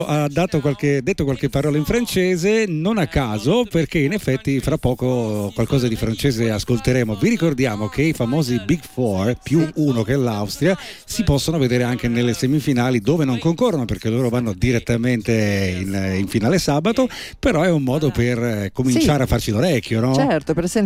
Ha detto qualche parola in francese, non a caso, perché in effetti fra poco qualcosa di francese ascolteremo. Vi ricordiamo che i famosi Big Four più uno che è l'Austria si possono vedere anche nelle semifinali, dove non concorrono perché loro vanno direttamente in finale sabato, però è un modo per cominciare a farci l'orecchio, no? Certo, per